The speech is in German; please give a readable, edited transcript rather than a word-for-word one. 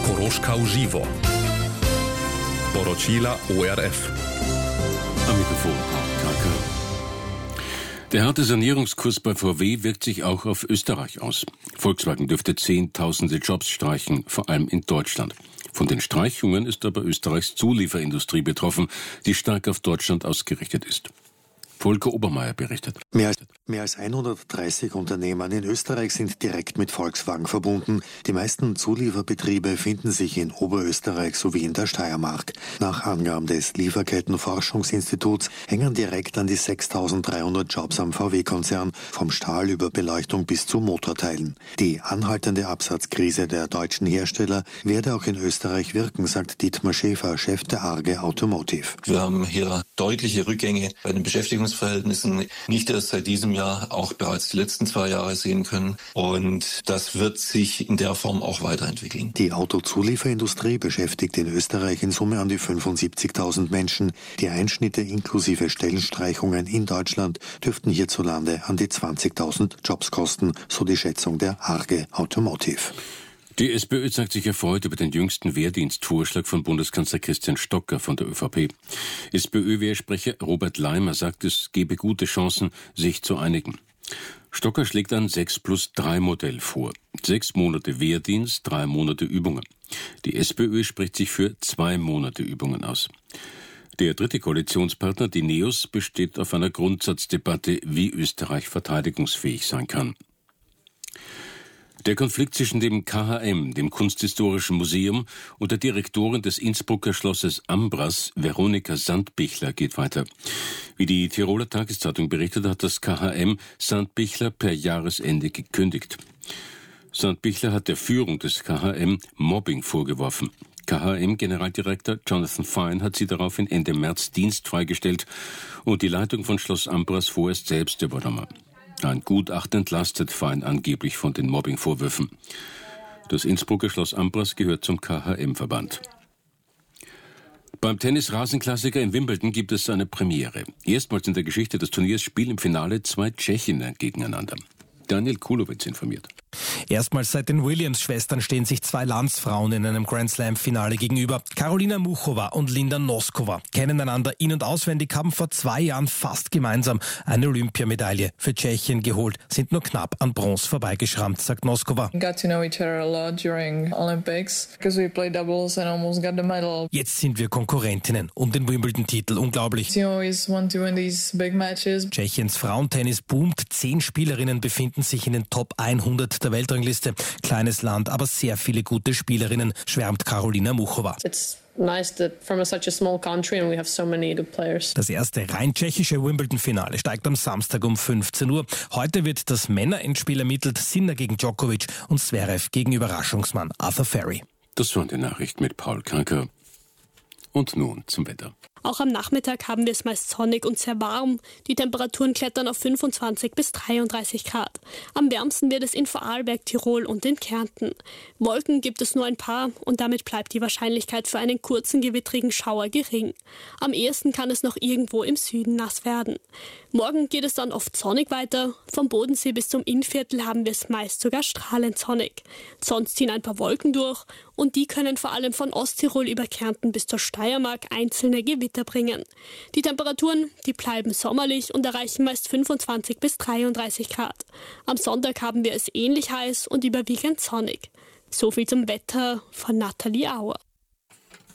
Koroška uživo. Poročila ORF. Am Mikrofon KK. Der harte Sanierungskurs bei VW wirkt sich auch auf Österreich aus. Volkswagen dürfte Zehntausende Jobs streichen, vor allem in Deutschland. Von den Streichungen ist aber Österreichs Zulieferindustrie betroffen, die stark auf Deutschland ausgerichtet ist. Volker Obermeier berichtet. Mehr als 130 Unternehmen in Österreich sind direkt mit Volkswagen verbunden. Die meisten Zulieferbetriebe finden sich in Oberösterreich sowie in der Steiermark. Nach Angaben des Lieferkettenforschungsinstituts hängen direkt an die 6.300 Jobs am VW-Konzern, vom Stahl über Beleuchtung bis zu Motorteilen. Die anhaltende Absatzkrise der deutschen Hersteller werde auch in Österreich wirken, sagt Dietmar Schäfer, Chef der Arge Automotive. Wir haben hier deutliche Rückgänge bei den Beschäftigungsverhältnissen, nicht erst seit diesem Jahr, auch bereits die letzten 2 Jahre sehen können. Und das wird sich in der Form auch weiterentwickeln. Die Autozulieferindustrie beschäftigt in Österreich in Summe an die 75.000 Menschen. Die Einschnitte inklusive Stellenstreichungen in Deutschland dürften hierzulande an die 20.000 Jobs kosten, so die Schätzung der Arge Automotive. Die SPÖ zeigt sich erfreut über den jüngsten Wehrdienstvorschlag von Bundeskanzler Christian Stocker von der ÖVP. SPÖ-Wehrsprecher Robert Leimer sagt, es gebe gute Chancen, sich zu einigen. Stocker schlägt ein 6+3-Modell vor. 6 Monate Wehrdienst, 3 Monate Übungen. Die SPÖ spricht sich für 2 Monate Übungen aus. Der dritte Koalitionspartner, die NEOS, besteht auf einer Grundsatzdebatte, wie Österreich verteidigungsfähig sein kann. Der Konflikt zwischen dem KHM, dem Kunsthistorischen Museum, und der Direktorin des Innsbrucker Schlosses Ambras, Veronika Sandbichler, geht weiter. Wie die Tiroler Tageszeitung berichtet, hat das KHM Sandbichler per Jahresende gekündigt. Sandbichler hat der Führung des KHM Mobbing vorgeworfen. KHM-Generaldirektor Jonathan Fine hat sie daraufhin Ende März dienstfrei gestellt und die Leitung von Schloss Ambras vorerst selbst übernommen. Ein Gutachten entlastet Fine angeblich von den Mobbing-Vorwürfen. Das Innsbrucker Schloss Ambras gehört zum KHM-Verband. Beim Tennis-Rasenklassiker in Wimbledon gibt es eine Premiere. Erstmals in der Geschichte des Turniers spielen im Finale 2 Tschechinnen gegeneinander. Daniel Kulowitz informiert. Erstmals seit den Williams-Schwestern stehen sich 2 Landsfrauen in einem Grand-Slam-Finale gegenüber. Karolina Muchova und Linda Noskova kennen einander in- und auswendig, haben vor 2 Jahren fast gemeinsam eine Olympiamedaille für Tschechien geholt, sind nur knapp an Bronze vorbeigeschrammt, sagt Noskova. Got to know each other a lot during Olympics because we played doubles and almost got the medal. Jetzt sind wir Konkurrentinnen um den Wimbledon-Titel. Unglaublich. You always want to win these big matches. Tschechiens Frauentennis boomt. 10 Spielerinnen befinden sich in den Top 100 der Weltrangliste. Kleines Land, aber sehr viele gute Spielerinnen, schwärmt Karolina Muchova. It's nice that from such a small country and we have so many good players. Das erste rein tschechische Wimbledon-Finale steigt am Samstag um 15 Uhr. Heute wird das Männerendspiel ermittelt. Sinner gegen Djokovic und Zverev gegen Überraschungsmann Arthur Ferry. Das waren die Nachrichten mit Paul Kranker. Und nun zum Wetter. Auch am Nachmittag haben wir es meist sonnig und sehr warm. Die Temperaturen klettern auf 25 bis 33 Grad. Am wärmsten wird es in Vorarlberg, Tirol und in Kärnten. Wolken gibt es nur ein paar und damit bleibt die Wahrscheinlichkeit für einen kurzen gewittrigen Schauer gering. Am ehesten kann es noch irgendwo im Süden nass werden. Morgen geht es dann oft sonnig weiter. Vom Bodensee bis zum Innviertel haben wir es meist sogar strahlend sonnig. Sonst ziehen ein paar Wolken durch und die können vor allem von Osttirol über Kärnten bis zur Steiermark einzelne Gewitter bringen. Die Temperaturen, die bleiben sommerlich und erreichen meist 25 bis 33 Grad. Am Sonntag haben wir es ähnlich heiß und überwiegend sonnig. So viel zum Wetter von Nathalie Auer.